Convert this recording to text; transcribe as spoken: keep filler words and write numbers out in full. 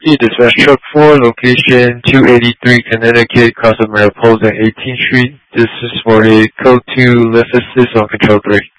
He dispatch truck four, location two eighty-three Connecticut, cross of Mariposa and eighteenth Street. This is for a code two lift assist on control three.